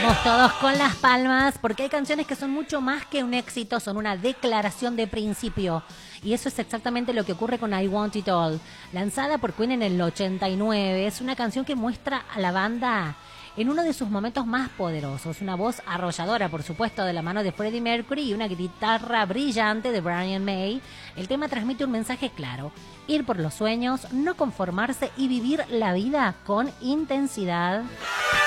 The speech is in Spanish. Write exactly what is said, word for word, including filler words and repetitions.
Vamos todos con las palmas, porque hay canciones que son mucho más que un éxito, son una declaración de principio. Y eso es exactamente lo que ocurre con I Want It All. Lanzada por Queen en el ochenta y nueve, es una canción que muestra a la banda en uno de sus momentos más poderosos. Una voz arrolladora, por supuesto, de la mano de Freddie Mercury y una guitarra brillante de Brian May. El tema transmite un mensaje claro: ir por los sueños, no conformarse y vivir la vida con intensidad.